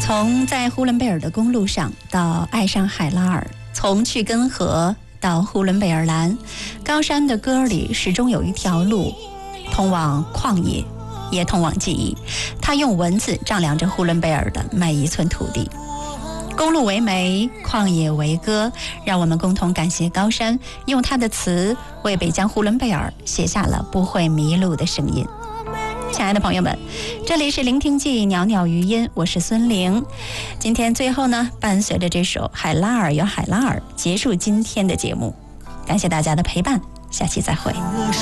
从在呼伦贝尔的公路上到爱上海拉尔，从去根河到呼伦贝尔蓝，高山的歌里始终有一条路通往旷野，也通往记忆。他用文字丈量着呼伦贝尔的每一寸土地。公路为媒，旷野为歌，让我们共同感谢高山，用他的词为北疆呼伦贝尔写下了不会迷路的声音。亲爱的朋友们，这里是聆听记袅袅余音，我是孙玲。今天最后呢，伴随着这首《海拉尔有海拉尔》结束今天的节目，感谢大家的陪伴，下期再会。